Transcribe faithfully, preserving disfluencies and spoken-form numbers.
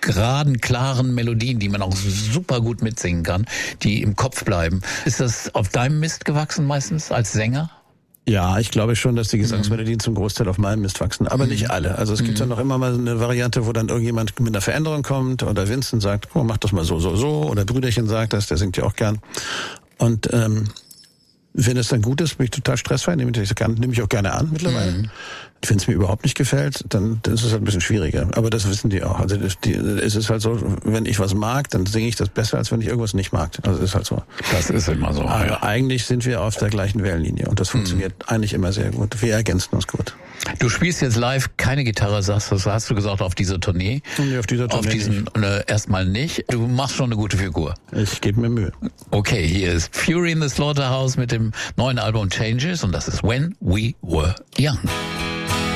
geraden, klaren Melodien, die man auch super gut mitsingen kann, die im Kopf bleiben. Ist das auf deinem Mist gewachsen meistens als Sänger? Ja, ich glaube schon, dass die Gesangsmelodien zum Großteil auf meinem Mist wachsen, aber nicht alle. Also es gibt ja noch immer mal eine Variante, wo dann irgendjemand mit einer Veränderung kommt oder Vincent sagt, oh, mach das mal so, so, so, oder Brüderchen sagt das, der singt ja auch gern. Und ähm, wenn es dann gut ist, bin ich total stressfrei, nehme ich, nehme ich auch gerne an mittlerweile. Mhm. Wenn es mir überhaupt nicht gefällt, dann, dann ist es halt ein bisschen schwieriger. Aber das wissen die auch. Also das, die, es ist halt so, wenn ich was mag, dann singe ich das besser, als wenn ich irgendwas nicht mag. Also es ist halt so. Das ist immer so. Aber ja. eigentlich sind wir auf der gleichen Wellenlinie und das funktioniert mhm. eigentlich immer sehr gut. Wir ergänzen uns gut. Du spielst jetzt live keine Gitarre, sagst du, hast du gesagt, auf dieser Tournee? Nee, auf dieser Tournee Auf diesen äh, erstmal nicht. Du machst schon eine gute Figur. Ich gebe mir Mühe. Okay, hier ist Fury in the Slaughterhouse mit dem neuen Album Changes und das ist When We Were Young.